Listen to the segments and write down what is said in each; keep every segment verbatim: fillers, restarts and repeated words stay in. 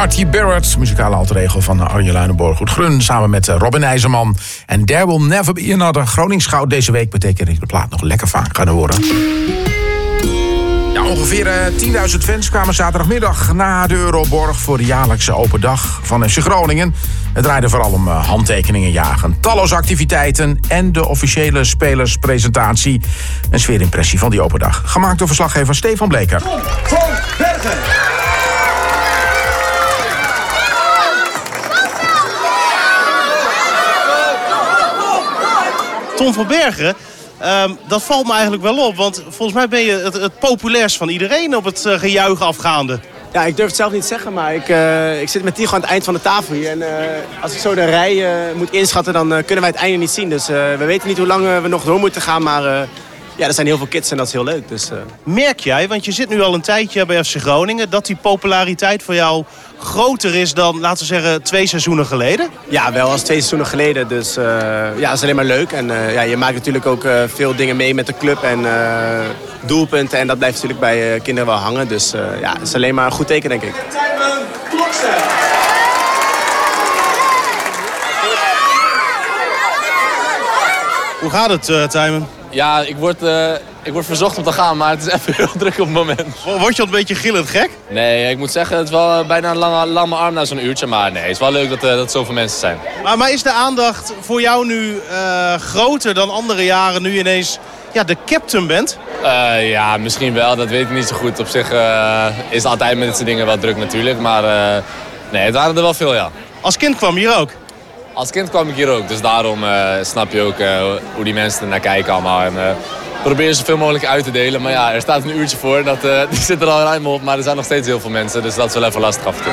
Artie Barrett, muzikale alter ego van Arjen Luijnenborg Goedgrun, samen met Robin IJzerman. En There Will Never Be Another. Gronings goud deze week betekent dat de plaat nog lekker vaak gaan horen. Ja, ongeveer uh, tienduizend fans kwamen zaterdagmiddag na de Euroborg voor de jaarlijkse open dag van F C Groningen. Het draaide vooral om uh, handtekeningen jagen, talloze activiteiten en de officiële spelerspresentatie. Een sfeerimpressie van die open dag. Gemaakt door verslaggever Stefan Bleker. Tom van Bergen. Tom van Bergen, um, dat valt me eigenlijk wel op. Want volgens mij ben je het, het populairst van iedereen op het uh, gejuich afgaande. Ja, ik durf het zelf niet te zeggen, maar ik, uh, ik zit met Tigo aan het eind van de tafel hier. En uh, als ik zo de rij uh, moet inschatten, dan uh, kunnen wij het einde niet zien. Dus uh, we weten niet hoe lang uh, we nog door moeten gaan, maar uh, ja, er zijn heel veel kids en dat is heel leuk. Dus, uh... Merk jij, want je zit nu al een tijdje bij F C Groningen, dat die populariteit voor jou groter is dan, laten we zeggen, twee seizoenen geleden? Ja, wel als twee seizoenen geleden. Dus uh, ja, dat is alleen maar leuk. En uh, ja, je maakt natuurlijk ook uh, veel dingen mee met de club en uh, doelpunten. En dat blijft natuurlijk bij uh, kinderen wel hangen. Dus uh, ja, het is alleen maar een goed teken, denk ik. Hoe gaat het, uh, Tijmen? Ja, ik word, uh, ik word verzocht om te gaan, maar het is even heel druk op het moment. Word je al een beetje gillend gek? Nee, ik moet zeggen, het is wel bijna een lange, lange arm na zo'n uurtje. Maar nee, het is wel leuk dat, uh, dat zoveel mensen zijn. Maar, maar is de aandacht voor jou nu uh, groter dan andere jaren, nu je ineens ja, de captain bent? Uh, ja, misschien wel. Dat weet ik niet zo goed. Op zich uh, is het altijd met dit soort dingen wel druk natuurlijk. Maar uh, nee, het waren er wel veel, ja. Als kind kwam je hier ook? Als kind kwam ik hier ook, dus daarom uh, snap je ook uh, hoe die mensen er naar kijken allemaal. En uh, probeer zoveel mogelijk uit te delen. Maar ja, er staat een uurtje voor, dat, uh, die zit er al ruim op. Maar er zijn nog steeds heel veel mensen, dus dat is wel even lastig af en toe.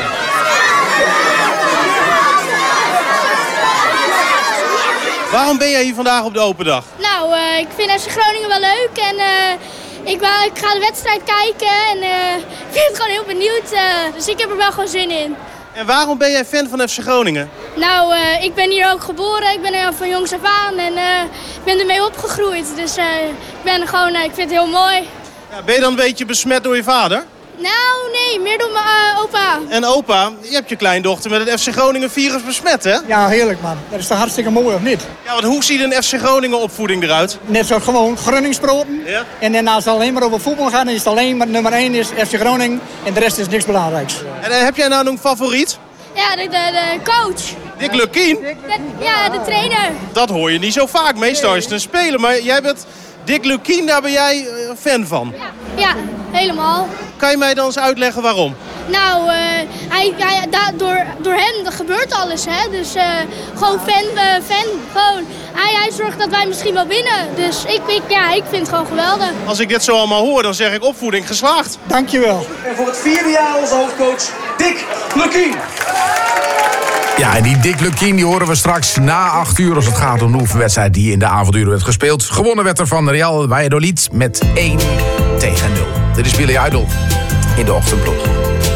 Waarom ben jij hier vandaag op de open dag? Nou, uh, ik vind F C Groningen wel leuk en uh, ik, wou, ik ga de wedstrijd kijken en uh, ik ben gewoon heel benieuwd. Uh, dus ik heb er wel gewoon zin in. En waarom ben jij fan van F C Groningen? Nou, uh, ik ben hier ook geboren. Ik ben er van jongs af aan en uh, ik ben ermee opgegroeid. Dus uh, ik ben gewoon, uh, ik vind het heel mooi. Ja, ben je dan een beetje besmet door je vader? Nou, nee, meer door mijn uh, opa. En opa, je hebt je kleindochter met het F C Groningen virus besmet, hè? Ja, heerlijk man. Dat is toch hartstikke mooi, of niet? Ja, want hoe ziet een F C Groningen opvoeding eruit? Net zo gewoon Groningsproten. Ja. En dan als het alleen maar over voetbal gaat, dan is het alleen maar nummer één is F C Groningen. En de rest is niks belangrijks. En uh, heb jij nou een favoriet? Ja, de, de, de coach. Dick Lukien? De, ja, de trainer. Dat hoor je niet zo vaak. Meestal is het een speler. Maar jij bent Dick Lukien, daar ben jij uh, fan van. Ja, ja, helemaal. Kan je mij dan eens uitleggen waarom? Nou, uh, hij, hij, da, door, door hem gebeurt alles, hè. Dus uh, gewoon fan, uh, fan. Gewoon. Hij, hij zorgt dat wij misschien wel winnen. Dus ik, ik, ja, ik vind het gewoon geweldig. Als ik dit zo allemaal hoor, dan zeg ik opvoeding geslaagd. Dankjewel. En voor het vierde jaar onze hoofdcoach Dick Lukien. Ja, en die Dick Lukien die horen we straks na acht uur als het gaat om de oefenwedstrijd die in de avonduren werd gespeeld. Gewonnen werd er van Real Valladolid met één tegen nul. Dit is Billy Idol in de ochtendploeg.